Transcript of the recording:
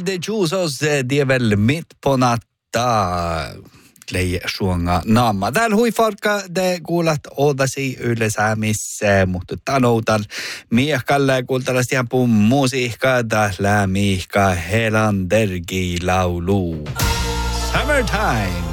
de Juusos dievel mitt på natta. Klei suonga naama. Täällä huiforka te kuulat ootasi yleensä missä, mutta tanoutal miehkalle kuultalas ihan puun musiikka, täällä miihka Helandergi laulu. Summertime.